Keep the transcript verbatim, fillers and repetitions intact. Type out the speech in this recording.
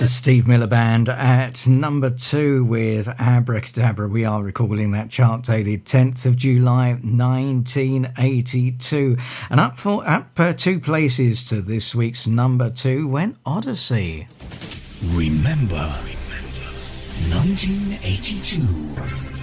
The Steve Miller Band at number two with Abracadabra. We are recalling that chart dated tenth of July nineteen eighty-two. And up for up uh, two places to this week's number two went Odyssey. Remember, nineteen eighty-two.